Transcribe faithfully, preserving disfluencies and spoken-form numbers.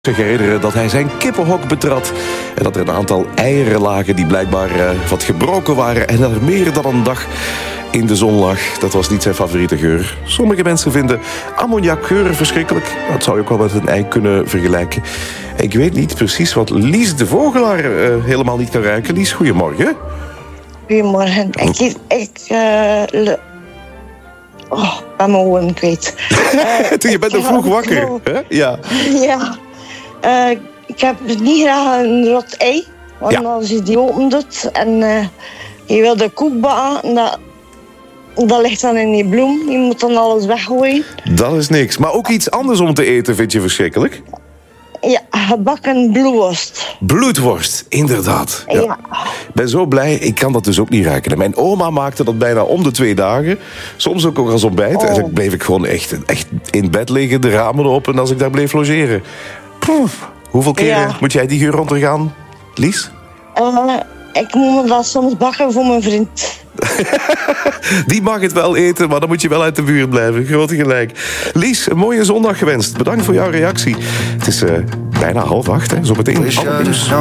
zich herinneren dat hij zijn kippenhok betrad en dat er een aantal eieren lagen die blijkbaar uh, wat gebroken waren en dat er meer dan een dag in de zon lag. Dat was niet zijn favoriete geur. Sommige mensen vinden ammoniakgeuren verschrikkelijk. Dat zou je ook wel met een ei kunnen vergelijken. Ik weet niet precies wat Lies de Vogelaar uh, helemaal niet kan ruiken. Lies, goedemorgen. Goedemorgen. Ik... ik uh, le... Oh, ik ben mijn ogen kwijt. Uh, je bent nog vroeg wakker, hè? Ja. Ja. Uh, ik heb niet graag een rot ei. Want ja. Als je die open doet en uh, je wil de koek bakken, dat, dat ligt dan in die bloem. Je moet dan alles weggooien. Dat is niks. Maar ook iets anders om te eten vind je verschrikkelijk? Ja, gebakken bloedworst. Bloedworst, inderdaad. Ja. Ja. Ik ben zo blij, ik kan dat dus ook niet ruiken. Mijn oma maakte dat bijna om de twee dagen. Soms ook als ontbijt. Oh. En dan bleef ik gewoon echt, echt in bed liggen, de ramen open als ik daar bleef logeren. Poef. Hoeveel keer ja. moet jij die geur ondergaan, Lies? Uh, ik moet dat soms bakken voor mijn vriend. Die mag het wel eten, maar dan moet je wel uit de buurt blijven. Grote gelijk. Lies, een mooie zondag gewenst. Bedankt voor jouw reactie. Het is uh, bijna half acht, hè. Zometeen alle nieuws.